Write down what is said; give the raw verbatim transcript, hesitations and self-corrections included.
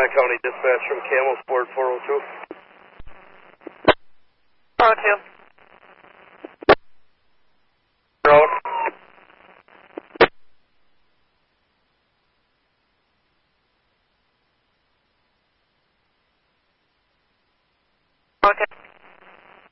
County Dispatch from Camel Sport four oh two. four oh two. Road. Okay.